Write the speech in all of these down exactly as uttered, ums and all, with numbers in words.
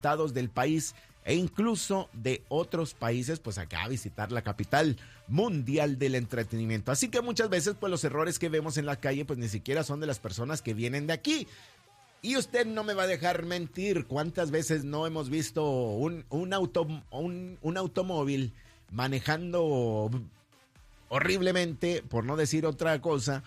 estados del país e incluso de otros países, pues acá a visitar la capital mundial del entretenimiento. Así que muchas veces pues los errores que vemos en la calle pues ni siquiera son de las personas que vienen de aquí. Y usted no me va a dejar mentir, ¿cuántas veces no hemos visto un, un, auto, un, un automóvil manejando horriblemente, por no decir otra cosa,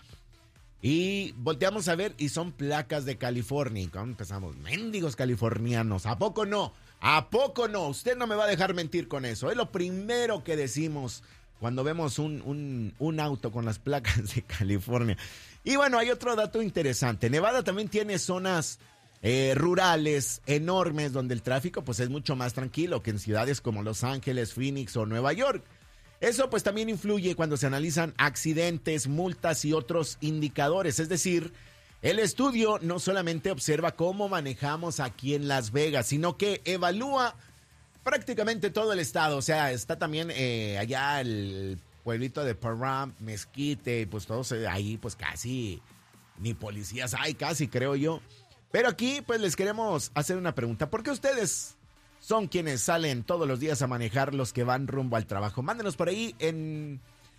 y volteamos a ver y son placas de California? Y cuando empezamos, mendigos californianos, ¿a poco no? ¿A poco no? Usted no me va a dejar mentir con eso. Es lo primero que decimos cuando vemos un, un, un auto con las placas de California. Y bueno, hay otro dato interesante. Nevada también tiene zonas eh, rurales enormes donde el tráfico pues es mucho más tranquilo que en ciudades como Los Ángeles, Phoenix o Nueva York. Eso pues también influye cuando se analizan accidentes, multas y otros indicadores. Es decir, el estudio no solamente observa cómo manejamos aquí en Las Vegas, sino que evalúa prácticamente todo el estado. O sea, está también eh, allá el pueblito de Pahrump, Mesquite, pues todos ahí pues casi ni policías hay, casi creo yo. Pero aquí pues les queremos hacer una pregunta. ¿Por qué ustedes son quienes salen todos los días a manejar los que van rumbo al trabajo? Mándenos por ahí en...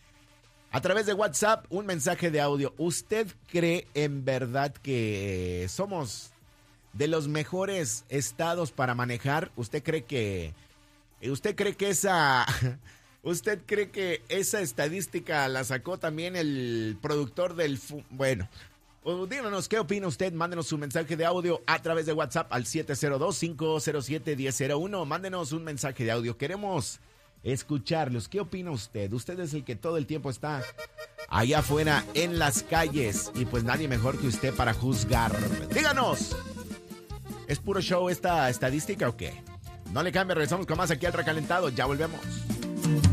a través de WhatsApp un mensaje de audio. ¿Usted cree en verdad que somos de los mejores estados para manejar? ¿Usted cree que usted cree que esa usted cree que esa estadística la sacó también el productor del fu- bueno, díganos qué opina usted? Mándenos su mensaje de audio a través de WhatsApp al siete cero dos, cinco cero siete, uno cero cero uno. Mándenos un mensaje de audio. Queremos escucharlos. ¿Qué opina usted? Usted es el que todo el tiempo está allá afuera en las calles y pues nadie mejor que usted para juzgar. Díganos, ¿es puro show esta estadística o qué? No le cambie, regresamos con más aquí al Recalentado. Ya volvemos.